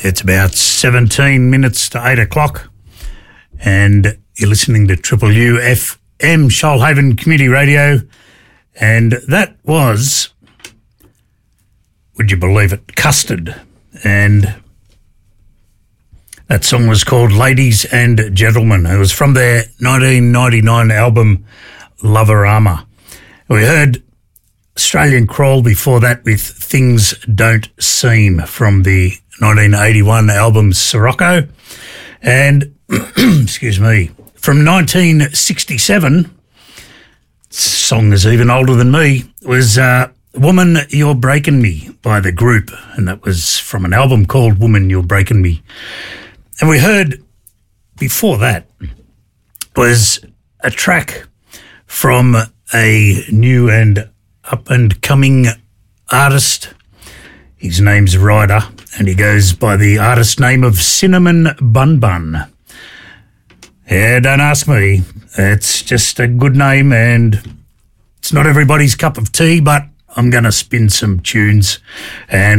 It's about 17 minutes to 8 o'clock and you're listening to Triple U FM, Shoalhaven Community Radio, and that was, would you believe it, Custard, and that song was called Ladies and Gentlemen. It was from their 1999 album Loverama. We heard Australian Crawl before that with Things Don't Seem from the 1981 album Sirocco. And, excuse me, from 1967, this song is even older than me, was Woman You're Breaking Me by The Group, and that was from an album called Woman You're Breaking Me. And we heard before that was a track from a new and up-and-coming artist. His name's Ryder, and he goes by the artist name of Cinnamon Bun Bun. Yeah, don't ask me. It's just a good name, and it's not everybody's cup of tea, but I'm going to spin some tunes and